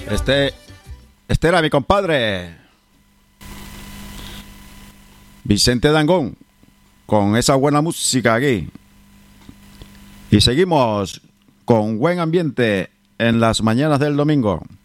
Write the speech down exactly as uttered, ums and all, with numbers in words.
Este, este era mi compadre Vicente Dangond con esa buena música aquí. Y seguimos con buen ambiente en las mañanas del domingo.